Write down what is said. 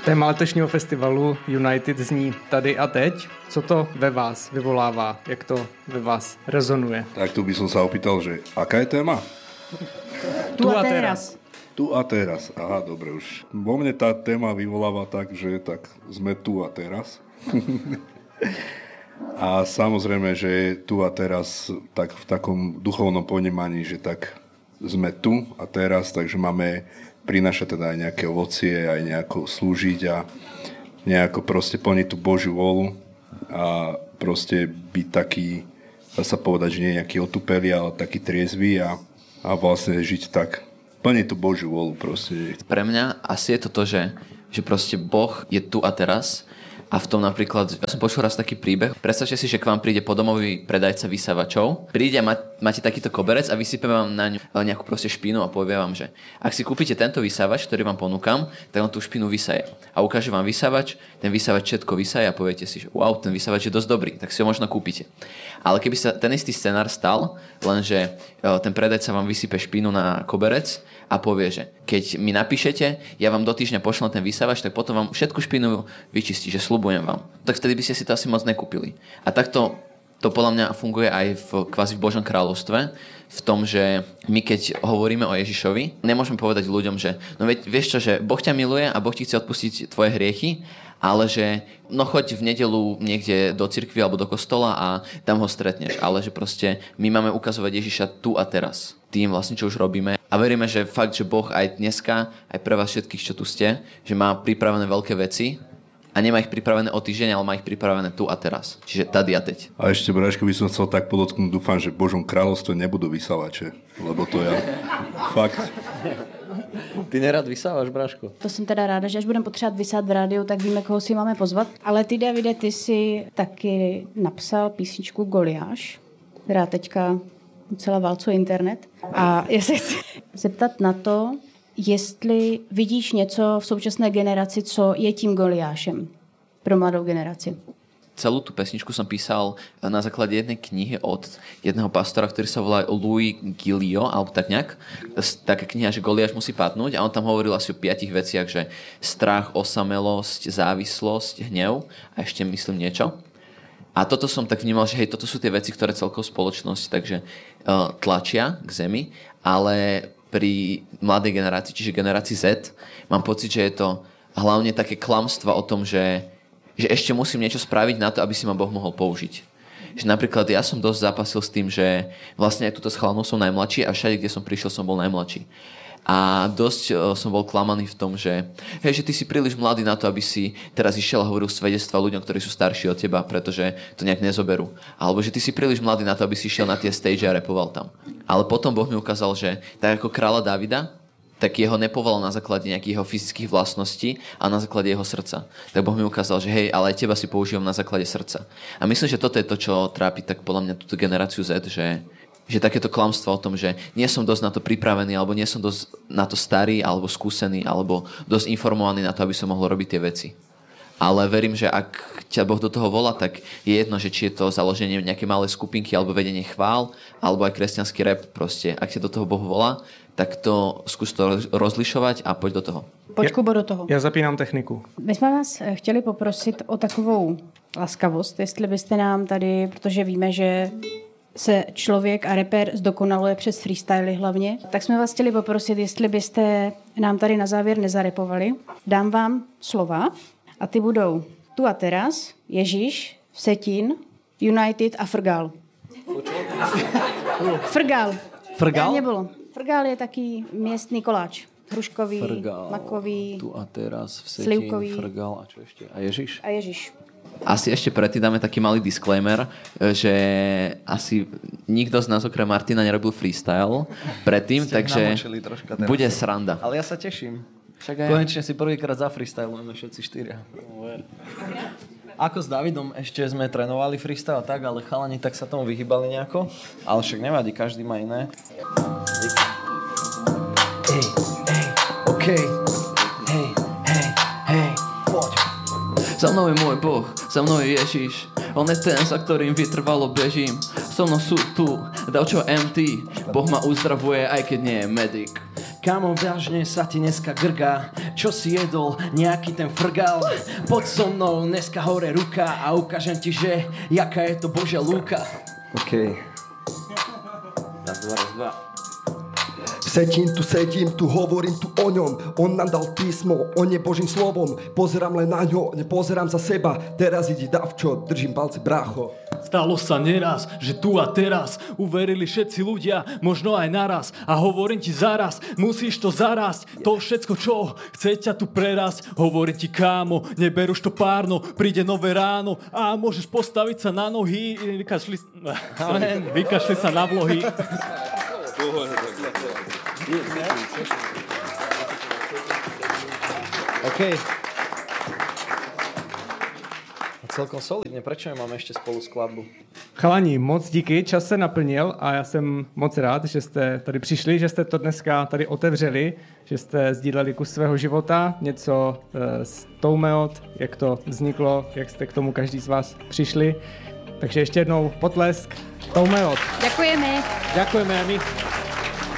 Téma letošního festivalu United zní tady a teď. Co to ve vás vyvolává? Jak to ve vás rezonuje? Tak tu by som sa opýtal, že aká je téma? Tu a teraz. Tu a teraz. Aha, dobre už. Vo mne tá téma vyvoláva tak, že tak sme tu a teraz. A samozrejme, že tu a teraz tak v takom duchovnom ponímaní, že tak sme tu a teraz, takže máme prinášať teda aj nejaké ovocie, aj nejako slúžiť a nejako proste plniť tú Božiu vôľu a proste byť taký, dá sa povedať, že nie nejaký otupelý, ale taký triezvý a vlastne žiť tak, plniť tú Božiu vôľu proste. Pre mňa asi je to, že proste Boh je tu a teraz. A v tom napríklad, ja som počul raz taký príbeh. Predstavte si, že k vám príde podomový predajca vysávačov. Príde a máte takýto koberec a vysype vám na ňu nejakú proste špínu a povie vám, že ak si kúpite tento vysávač, ktorý vám ponúkam, tak on tú špínu vysaje. A ukáže vám vysávač, ten vysávač všetko vysaje a poviete si, že wow, ten vysávač je dosť dobrý, tak si ho možno kúpite. Ale keby sa ten istý scenár stal, lenže ten predajca vám vysype špínu na koberec a povie, že keď mi napíšete, ja vám do týždňa pošlem ten vysávač, tak potom vám všetku špínu vyčistí, že sľubujem vám. Tak vtedy by ste si to asi moc nekúpili. A takto to podľa mňa funguje aj kvázi v Božom kráľovstve, v tom, že my keď hovoríme o Ježišovi, nemôžeme povedať ľuďom, že no vieš čo, že Boh ťa miluje a Boh ti chce odpustiť tvoje hriechy, ale že no choď v nedeľu niekde do cirkvi alebo do kostola a tam ho stretneš. Ale že proste my máme ukazovať Ježiša tu a teraz. Tým vlastne, čo už robíme. A veríme, že fakt, že Boh aj dneska, aj pre vás všetkých, čo tu ste, že má pripravené veľké veci a nemá ich pripravené o týždeň, ale má ich pripravené tu a teraz. Čiže tady a teď. A ešte, Braško, by som chcel tak podotknúť, dúfam, že v Božom kráľovstve nebudú vysávače, lebo to ja fakt... Ty nerad vysáváš, Braško? To jsem teda ráda, že až budeme potřebovat vysát v rádiu, tak víme, koho si máme pozvat. Ale ty, Davide, ty si taky napsal písničku Goliáš, která teďka celá válcuje internet. A já se chci zeptat na to, jestli vidíš něco v současné generaci, co je tím Goliášem pro mladou generaci. Celú tú pesničku som písal na základe jednej knihy od jedného pastora, ktorý sa volá Louis Gillio, alebo tak nejak. Taká kniha, že Goliáš musí padnúť a on tam hovoril asi o 5 veciach, že strach, osamelosť, závislosť, hnev a ešte myslím niečo. A toto som tak vnímal, že hej, toto sú tie veci, ktoré celkovú spoločnosť takže tlačia k zemi, ale pri mladej generácii, čiže generácii Z, mám pocit, že je to hlavne také klamstva o tom, že ešte musím niečo spraviť na to, aby si ma Boh mohol použiť. Že napríklad ja som dosť zápasil s tým, že vlastne aj túto s chalanou som najmladší a všade, kde som prišiel, som bol najmladší. A dosť som bol klamaný v tom, že hej, že ty si príliš mladý na to, aby si teraz išiel a hovoril svedectva ľuďom, ktorí sú starší od teba, pretože to nejak nezoberú. Alebo že ty si príliš mladý na to, aby si išiel na tie stage a repoval tam. Ale potom Boh mi ukázal, že tak ako kráľa Davida, tak jeho nepovolal na základe nejakých jeho fyzických vlastností a na základe jeho srdca. Tak Boh mi ukázal, že hej, ale aj teba si používam na základe srdca. A myslím, že toto je to, čo trápi tak podľa mňa túto generáciu Z, že takéto klamstvo o tom, že nie som dosť na to pripravený, alebo nie som dosť na to starý, alebo skúsený, alebo dosť informovaný na to, aby som mohol robiť tie veci. Ale verím, že ak ťa Boh do toho volá, tak je jedno, že či je to založenie nejaké malé skupinky, alebo vedenie chvál, alebo aj kresťanský rap proste. Ak ťa do toho Boh volá, tak to skús to rozlišovať a poď do toho. Pojď, Kubo, do toho. Já zapínám techniku. My jsme vás chtěli poprosit o takovou laskavost, jestli byste nám tady, protože víme, že se člověk a rapper zdokonaluje přes freestyly hlavně, tak jsme vás chtěli poprosit, jestli byste nám tady na závěr nezarepovali. Dám vám slova a ty budou tu a teraz, Ježíš, Vsetín, United a Frgal. Frgal. Frgal? Nebylo. Frgal je taký miestný koláč. Hruškový, Frgal, makový, tu a teraz, Vsetín, slivkový. Frgal a čo ešte? A Ježiš? A Ježiš. Asi ešte predtým dáme taký malý disclaimer, že asi nikto z nás okrem Martina nerobil freestyle predtým, takže bude sranda. Ale ja sa teším. Však aj... Konečne si prvýkrát zafreestylujeme všetci 4. Ako s Davidom ešte sme trénovali freestyle tak, ale chalani tak sa tomu vyhýbali nejako. Ale však nevadí, každý má iné. Hej, okej. Hej, poď. Za mnou je môj Boh, za mnou je Ježiš. On je ten, za ktorým vytrvalo bežím. So mnou sú tu, Davčo MT. Boh ma uzdravuje, aj keď nie je medic. Kamo, vážne sa ti dneska grgá. čo si jedol, nejaký ten frgal. Poď so mnou, dneska hore ruka a ukážem ti, že jaká je to Božia lúka. OK. Raz, dva. Sedím tu, hovorím tu o ňom. On nám dal písmo, on je Božím slovom. Pozerám len na ňo, nepozerám za seba. Teraz ide davčo, držím palce, brácho. Stalo sa neraz, že tu a teraz uverili všetci ľudia, možno aj naraz. A hovorím ti zaraz, musíš to zarásť. To všetko, čo chce ťa tu prerásť. Hovorím ti, kámo, neberuš to párno, príde nové ráno a môžeš postaviť sa na nohy. Vykašli sa na vlohy. OK. Celkom solidně, proč nemáme ještě spolu skladbu? Chalani, moc díky, čas se naplnil a já jsem moc rád, že jste tady přišli, že jste to dneska tady otevřeli, že jste sdíleli kus svého života, něco z Toumeot, jak to vzniklo, jak jste k tomu každý z vás přišli. Takže ještě jednou potlesk Toumeot. Ďakujeme. Ďakujeme a my.